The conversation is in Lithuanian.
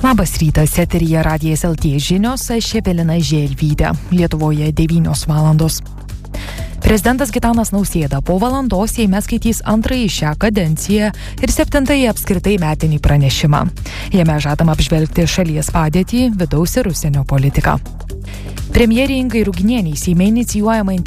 Labas rytas, eteryje Radijas LT žinios, aš Evelina Želvytė. Lietuvoje 9 valandos. Prezidentas Gitanas Nausėda po valandos Seime skaitys antrąjį šią kadenciją ir 7-ąjį apskritai metinį pranešimą. Jame žadama apžvelgti šalies padėtį, vidaus ir užsienio politiką. Premjerė Ingai Ruginienei Seime inicijuojama